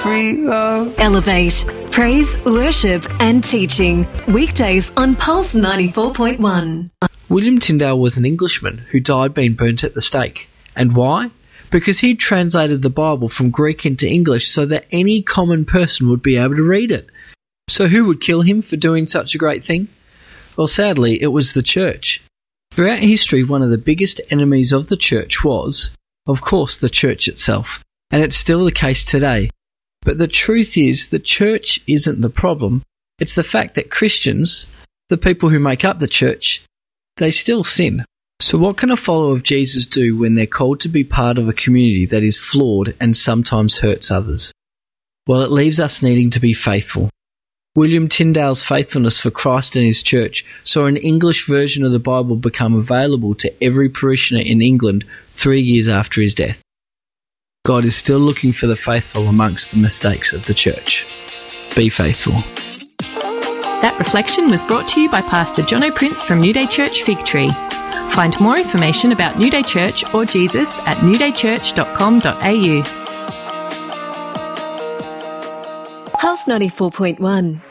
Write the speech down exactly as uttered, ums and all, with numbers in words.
free love. Elevate. Praise, worship and teaching. Weekdays on Pulse ninety-four point one. William Tyndale was an Englishman who died being burnt at the stake. And why? Because he translated the Bible from Greek into English so that any common person would be able to read it. So who would kill him for doing such a great thing? Well, sadly, it was the church. Throughout history, one of the biggest enemies of the church was, of course, the church itself. And it's still the case today. But the truth is, the church isn't the problem. It's the fact that Christians, the people who make up the church, they still sin. So what can a follower of Jesus do when they're called to be part of a community that is flawed and sometimes hurts others? Well, it leaves us needing to be faithful. William Tyndale's faithfulness for Christ and his church saw an English version of the Bible become available to every parishioner in England three years after his death. God is still looking for the faithful amongst the mistakes of the church. Be faithful. That reflection was brought to you by Pastor Jono Prince from New Day Church Fig Tree. Find more information about New Day Church or Jesus at new day church dot com dot a u. Pulse ninety-four point one.